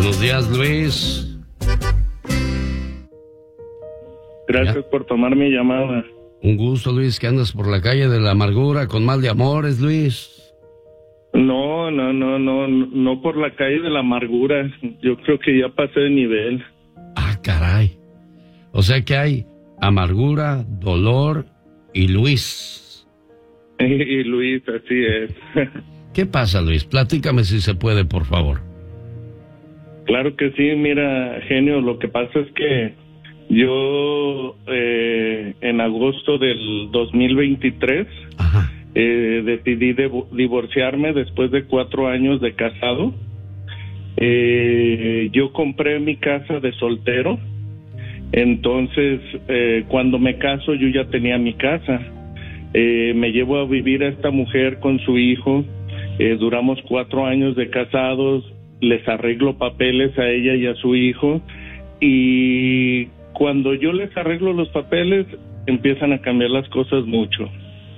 Buenos días, Luis. Gracias por tomar mi llamada. Un gusto, Luis, que andas por la calle de la amargura con mal de amores, Luis. No por la calle de la amargura. Yo creo que ya pasé de nivel. Ah, caray. O sea que hay amargura, dolor y Luis. Y Luis, así es. ¿Qué pasa, Luis? Platícame si se puede, por favor. Claro que sí, mira, genio, lo que pasa es que yo en agosto del 2023 decidí divorciarme después de 4 años de casado. Yo compré mi casa de soltero, entonces cuando me caso yo ya tenía mi casa. Me llevo a vivir a esta mujer con su hijo, duramos 4 años de casados, les arreglo papeles a ella y a su hijo, y cuando yo les arreglo los papeles empiezan a cambiar las cosas mucho,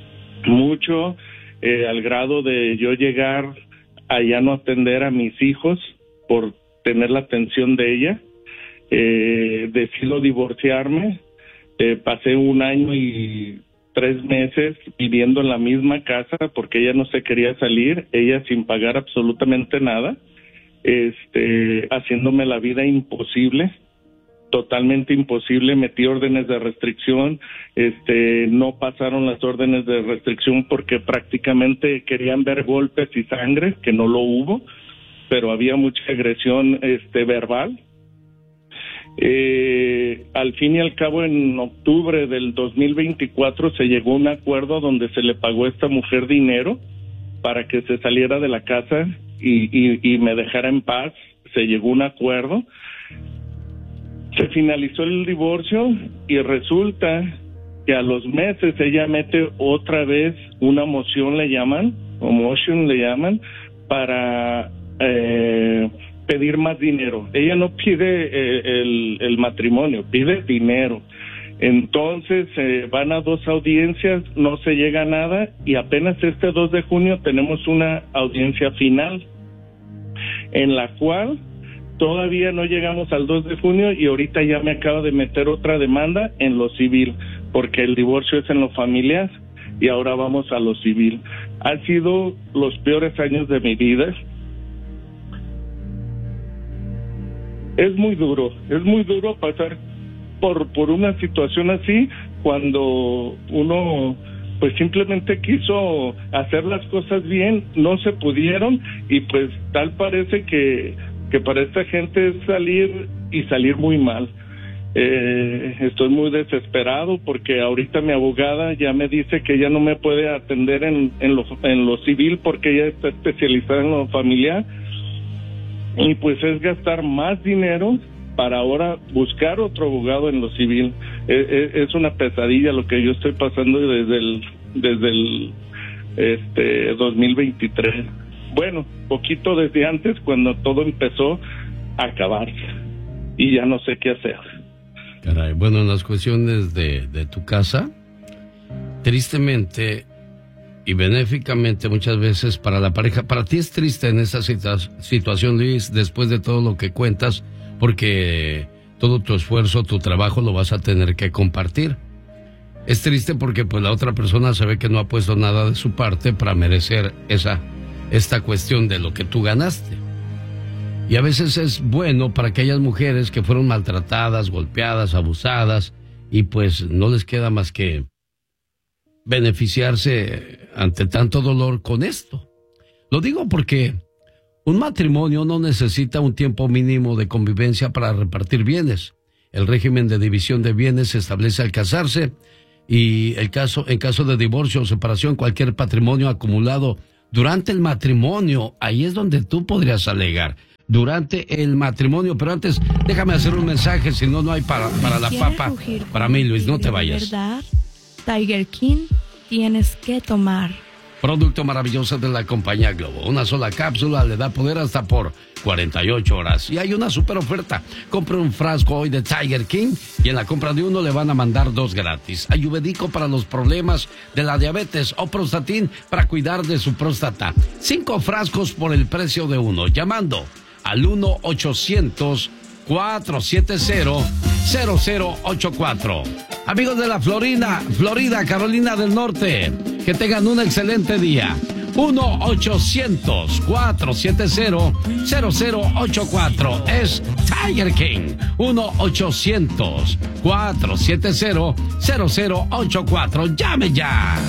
al grado de yo llegar a ya no atender a mis hijos por tener la atención de ella. Decido divorciarme, pasé 1 año y 3 meses viviendo en la misma casa porque ella no se quería salir, ella sin pagar absolutamente nada, haciéndome la vida imposible, totalmente imposible. Metí órdenes de restricción, no pasaron las órdenes de restricción porque prácticamente querían ver golpes y sangre, que no lo hubo, pero había mucha agresión verbal. Al fin y al cabo, en octubre del 2024 se llegó a un acuerdo donde se le pagó a esta mujer dinero para que se saliera de la casa y me dejara en paz. Se llegó a un acuerdo, se finalizó el divorcio y resulta que a los meses ella mete otra vez una moción, le llaman, para pedir más dinero. Ella no pide el matrimonio, pide dinero. Entonces van a 2 audiencias, no se llega a nada, y apenas este 2 de junio tenemos una audiencia final en la cual todavía no llegamos al 2 de junio y ahorita ya me acaba de meter otra demanda en lo civil, porque el divorcio es en lo familiar y ahora vamos a lo civil. Han sido los peores años de mi vida. Es muy duro pasar por una situación así cuando uno pues simplemente quiso hacer las cosas bien, no se pudieron, y pues tal parece que para esta gente es salir muy mal. Estoy muy desesperado porque ahorita mi abogada ya me dice que ella no me puede atender en lo civil porque ella está especializada en lo familiar, y pues es gastar más dinero para ahora buscar otro abogado en lo civil. Es una pesadilla lo que yo estoy pasando desde el 2023. Bueno, poquito desde antes, cuando todo empezó a acabarse y ya no sé qué hacer. Caray, bueno, en las cuestiones de tu casa, tristemente y benéficamente muchas veces para la pareja, para ti es triste en esa situación, Luis, después de todo lo que cuentas, porque todo tu esfuerzo, tu trabajo lo vas a tener que compartir. Es triste porque pues la otra persona se ve que no ha puesto nada de su parte para merecer esta cuestión de lo que tú ganaste. Y a veces es bueno para aquellas mujeres que fueron maltratadas, golpeadas, abusadas, y pues no les queda más que beneficiarse ante tanto dolor con esto. Lo digo porque un matrimonio no necesita un tiempo mínimo de convivencia para repartir bienes. El régimen de división de bienes se establece al casarse, y en caso de divorcio o separación, cualquier patrimonio acumulado durante el matrimonio, ahí es donde tú podrías alegar, durante el matrimonio. Pero antes, déjame hacer un mensaje, si no, no hay para la papa. Para mí, Luis, no te vayas. ¿Verdad? Tiger King, tienes que tomar. Producto maravilloso de la compañía Globo. Una sola cápsula le da poder hasta por 48 horas. Y hay una super oferta. Compre un frasco hoy de Tiger King y en la compra de uno le van a mandar 2 gratis. Ayurvédico para los problemas de la diabetes o Prostatin para cuidar de su próstata. 5 frascos por el precio de uno. Llamando al 1-800-470-0084. Amigos de la Florida, Carolina del Norte, que tengan un excelente día. 1-800-470-0084 es Tiger King. 1-800-470-0084. ¡Llame ya!